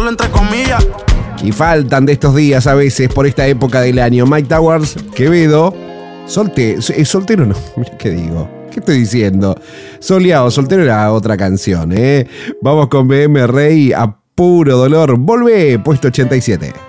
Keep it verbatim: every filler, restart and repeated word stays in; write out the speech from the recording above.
malo entre comillas. Y faltan de estos días a veces por esta época del año. Mike Towers, Quevedo, solte, eh, soltero no, mira qué digo. ¿Qué estoy diciendo? Soleado, soltero era otra canción, ¿eh? Vamos con B M Rey a puro dolor. Volvé, puesto ochenta y siete.